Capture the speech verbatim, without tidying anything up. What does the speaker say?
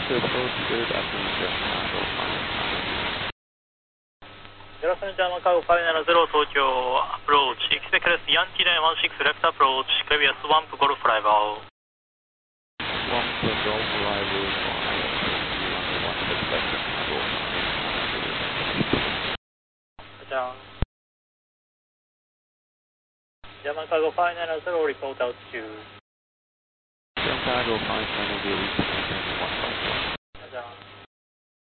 good, posted, after Chicago five nine. ゼロセンジャーマンカーゴファイナルゼロ東京アプローチ、エキセクレスヤンキーレーンワンシックスレフトアプローチ、クエビアスワンプゴルフライバー。 Swamp Golf Driver five, one suspect Chicago five nine. じゃあ、ジャーマンカーゴファイナルゼロリポートアウト中。 Chicago five nine will be reaching